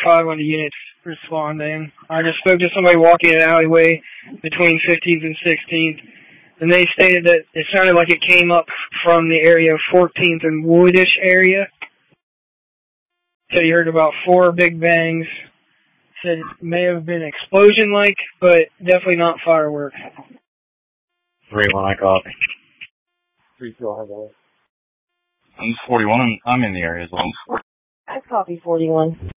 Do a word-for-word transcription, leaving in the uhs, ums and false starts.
five on the units responding. I just spoke to somebody walking an alleyway between fifteenth and sixteenth, and they stated that it sounded like it came up from the area of fourteenth and Woodish area. So you heard about four big bangs. Said it may have been explosion-like, but definitely not fireworks. three one, I copy. three two, I have I'm forty-one. I'm, I'm in the area as well. I copy forty-one.